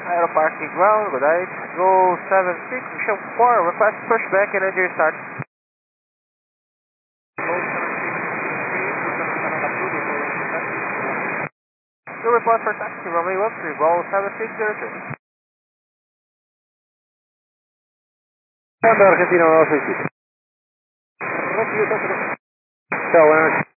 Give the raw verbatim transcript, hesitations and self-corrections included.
Aero parking ground, good night. Go seven six, Michelle four, request pushback and engine start. Go report for taxi, runway one three, Go seven six zero two. Argentina uno dos seis siete. Ciao, buenas noches.